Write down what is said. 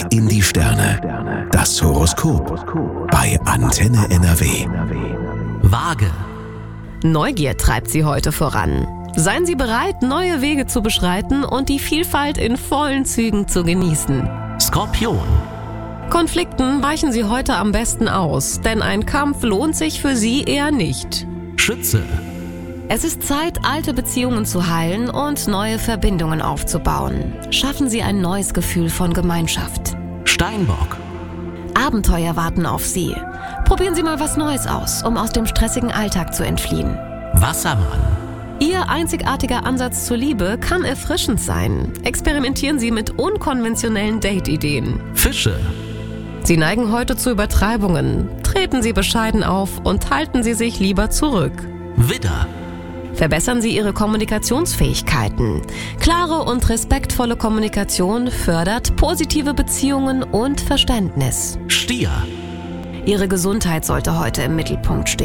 in die Sterne. Das Horoskop bei Antenne NRW. Waage. Neugier treibt Sie heute voran. Seien Sie bereit, neue Wege zu beschreiten und die Vielfalt in vollen Zügen zu genießen. Skorpion. Konflikten weichen Sie heute am besten aus, denn ein Kampf lohnt sich für Sie eher nicht. Schütze. Es ist Zeit, alte Beziehungen zu heilen und neue Verbindungen aufzubauen. Schaffen Sie ein neues Gefühl von Gemeinschaft. Steinbock. Abenteuer warten auf Sie. Probieren Sie mal was Neues aus, um aus dem stressigen Alltag zu entfliehen. Wassermann. Ihr einzigartiger Ansatz zur Liebe kann erfrischend sein. Experimentieren Sie mit unkonventionellen Date-Ideen. Fische. Sie neigen heute zu Übertreibungen. Treten Sie bescheiden auf und halten Sie sich lieber zurück. Widder. Verbessern Sie Ihre Kommunikationsfähigkeiten. Klare und respektvolle Kommunikation fördert positive Beziehungen und Verständnis. Stier. Ihre Gesundheit sollte heute im Mittelpunkt stehen.